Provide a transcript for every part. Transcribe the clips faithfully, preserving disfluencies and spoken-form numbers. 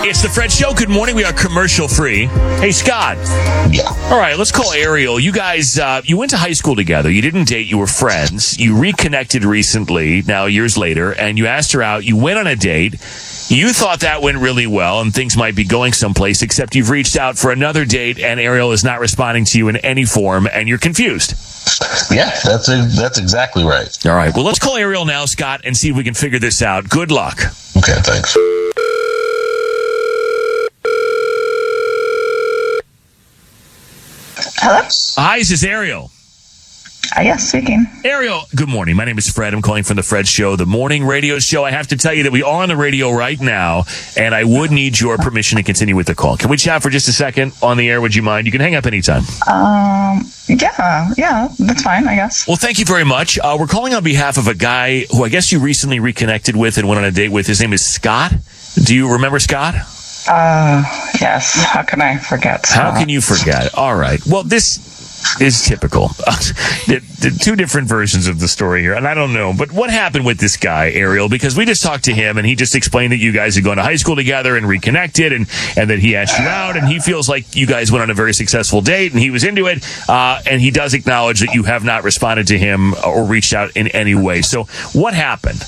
It's the Fred Show. Good morning. We are commercial free. Hey, Scott. Yeah. All right, let's call Ariel. You guys, uh, you went to high school together. You didn't date. You were friends. You reconnected recently, now years later, and you asked her out. You went on a date. You thought that went really well and things might be going someplace, except you've reached out for another date and Ariel is not responding to you in any form and you're confused. Yeah, that's a, that's exactly right. All right. Well, let's call Ariel now, Scott, and see if we can figure this out. Good luck. Okay, thanks. Hello? Hi, this is Ariel. Uh, yes, speaking. Ariel, good morning. My name is Fred. I'm calling from the Fred Show, the morning radio show. I have to tell you that we are on the radio right now, and I would need your permission to continue with the call. Can we chat for just a second on the air? Would you mind? You can hang up anytime. Um, yeah, yeah, that's fine, I guess. Well, thank you very much. Uh, we're calling on behalf of a guy who I guess you recently reconnected with and went on a date with. His name is Scott. Do you remember Scott? Uh, yes. How can I forget? How can you forget? All right. Well, this is typical. the, the two different versions of the story here, and I don't know, but what happened with this guy, Ariel? Because we just talked to him, and he just explained that you guys had gone to high school together and reconnected, and, and that he asked you out, and he feels like you guys went on a very successful date, and he was into it, uh, and he does acknowledge that you have not responded to him or reached out in any way. So what happened?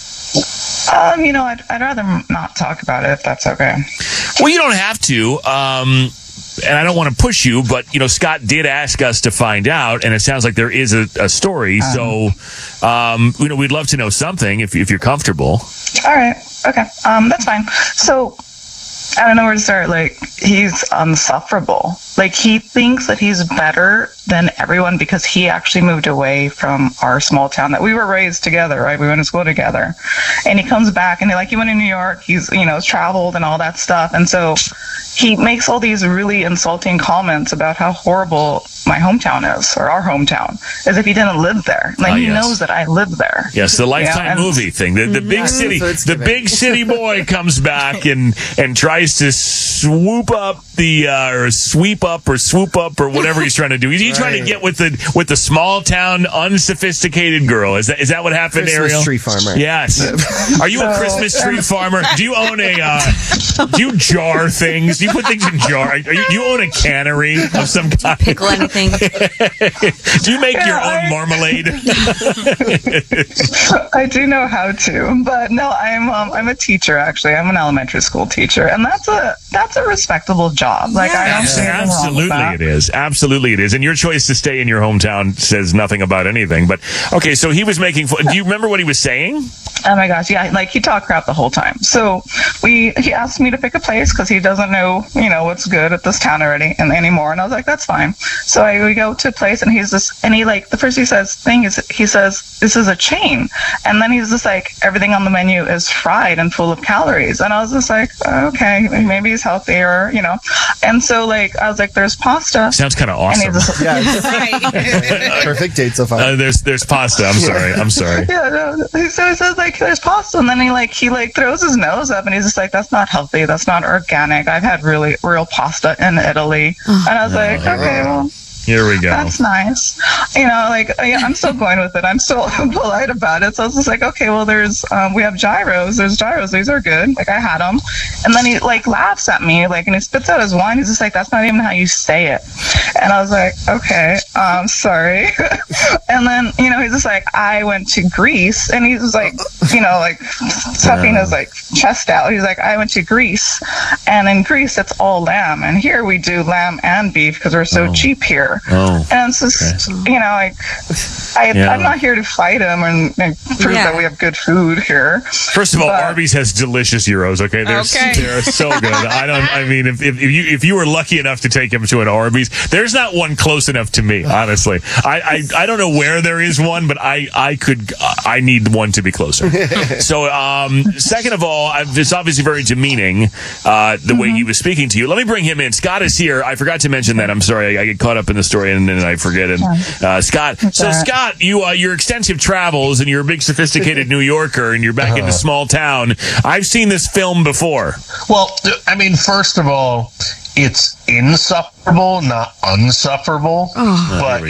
Um, you know, I'd, I'd rather not talk about it, if that's okay. Well, you don't have to. Um... And I don't want to push you, but, you know, Scott did ask us to find out, and it sounds like there is a, a story. Um, so, um, you know, we'd love to know something if, if you're comfortable. All right. Okay. Um, that's fine. So, I don't know where to start. Like, he's unsufferable. Like, he thinks that he's better than everyone because he actually moved away from our small town that we were raised together, right? We went to school together. And he comes back, and he, like, he went to New York. He's, you know, has traveled and all that stuff. And so he makes all these really insulting comments about how horrible my hometown is, or our hometown, as if he didn't live there. Like, Ah, he yes. knows that I live there. Yes, the Lifetime Yeah, and- movie thing. The, the big city, the big city boy comes back and, and tries to swoop up the, uh, or sweep up or swoop up or whatever he's trying to do. He's, he's trying to get with the, with the small town, unsophisticated girl. Is that, is that what happened, Christmas Ariel? tree farmer. Yes. Are you a Christmas tree farmer? Do you own a, uh, do you jar things? Do you put things in jar? Are you, do you own a cannery of some kind? Pickle anything. Do you make Yeah, your own I- marmalade? I do know how to, but no, I'm um, I'm a teacher actually. I'm an elementary school teacher, and that's a that's a respectable job. Like I don't see anything wrong with Absolutely that. it is. Absolutely it is. And your choice to stay in your hometown says nothing about anything. But okay, so he was making fun. Do you remember what he was saying? Oh my gosh, yeah, like he talked crap the whole time. So we he asked me to pick a place because he doesn't know, you know, what's good at this town already and anymore. And I was like, that's fine. So I we go to a place and he's just and he like the first he says thing is he says this is a chain, and then he's just like everything on the menu is fried and full of calories. And I was just like, okay, maybe he's healthier, you know. And so like I was like, there's pasta. Sounds kind of And awesome. he's just, Yeah, Right. perfect date so far. Uh, there's there's pasta. I'm sorry. I'm sorry. yeah, no. So he says like there's pasta, and then he like he like throws his nose up, and he's just like, that's not healthy, that's not organic. I've had really real pasta in Italy, and I was like, okay, well. Here we go. That's nice. You know, like, yeah, I'm still going with it. I'm still polite about it. So I was just like, okay, well, there's, um, we have gyros. There's gyros. These are good. Like, I had them. And then he, like, laughs at me, like, and he spits out his wine. He's just like, that's not even how you say it. And I was like, okay, um, sorry. And then, you know, he's just like, I went to Greece. And he's just like, you know, like, tucking his, like, chest out. He's like, I went to Greece. And in Greece, it's all lamb. And here we do lamb and beef because we're so Oh. cheap here. Oh. And it's just, you know, like, I, Yeah. I'm not here to fight him and, and prove Yeah. that we have good food here. First of all, But- Arby's has delicious gyros. Okay, they're Okay. they're so good. I don't. I mean, if, if if you if you were lucky enough to take him to an Arby's, there's not one close enough to me. Honestly, I I, I don't know where there is one, but I I could I need one to be closer. So, um, second of all, I've- it's obviously very demeaning uh, the way he was speaking to you. Let me bring him in. Scott is here. I forgot to mention that. I'm sorry. I, I get caught up in the story and then I forget it. Uh, Scott. So, all right. Scott, you uh, your extensive travels and you're a big sophisticated New Yorker and you're back in a small town. I've seen this film before. Well, I mean, first of all, it's insufferable, not unsufferable. Oh, but here we